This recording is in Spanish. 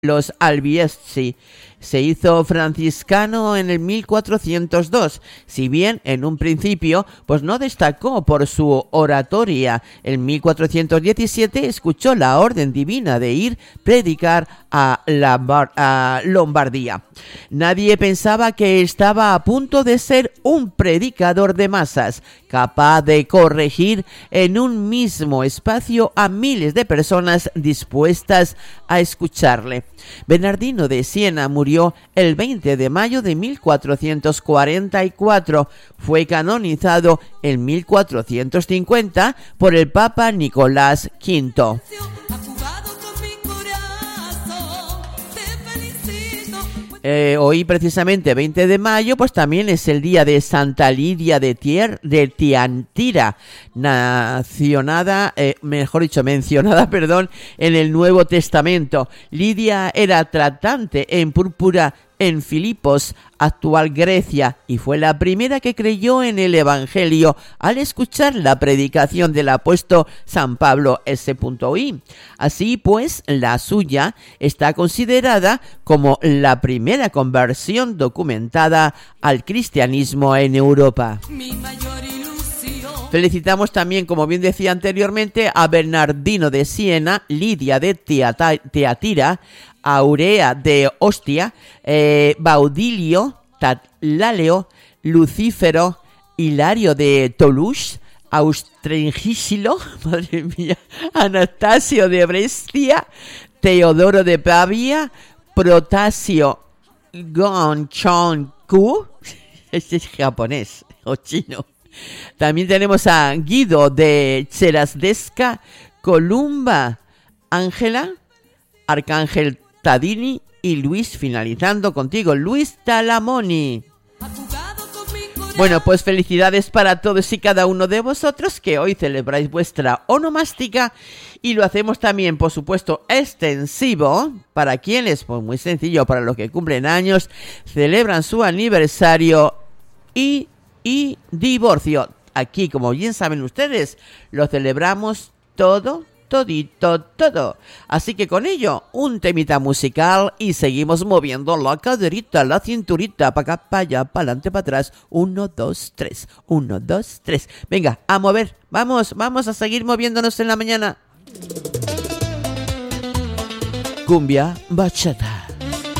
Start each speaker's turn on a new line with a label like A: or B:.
A: los Albiesi. Se hizo franciscano en el 1402, si bien en un principio pues no destacó por su oratoria. En 1417 escuchó la orden divina de ir predicar a Lombardía. Nadie pensaba que estaba a punto de ser un predicador de masas, capaz de corregir en un mismo espacio a miles de personas dispuestas a escucharle. Bernardino de Siena murió el 20 de mayo de 1444. Fue canonizado en 1450 por el Papa Nicolás V. Hoy precisamente 20 de mayo pues también es el día de Santa Lidia de Tiatira, mencionada en el Nuevo Testamento. Lidia era tratante en púrpura en Filipos, actual Grecia, y fue la primera que creyó en el Evangelio al escuchar la predicación del apóstol San Pablo S.I. Así pues, la suya está considerada como la primera conversión documentada al cristianismo en Europa. Felicitamos también, como bien decía anteriormente, a Bernardino de Siena, Lidia de Tiatira, Aurea de Ostia, Baudilio, Tatlaleo, Lucífero, Hilario de Toulouse, Austringisilo, madre mía, Anastasio de Brescia, Teodoro de Pavia, Protasio Gonchonku, este es japonés o chino. También tenemos a Guido de Cerasdesca, Columba, Ángela, Arcángel Tadini y Luis, finalizando contigo, Luis Talamoni. Bueno, pues felicidades para todos y cada uno de vosotros que hoy celebráis vuestra onomástica, y lo hacemos también, por supuesto, extensivo para quienes, pues muy sencillo, para los que cumplen años, celebran su aniversario y divorcio. Aquí, como bien saben ustedes, lo celebramos todo. Así que con ello, un temita musical y seguimos moviendo la caderita, la cinturita, para acá, para allá, para adelante, para atrás. 1, 2, 3. 1, 2, 3. Venga, a mover. Vamos a seguir moviéndonos en la mañana. Cumbia bachata.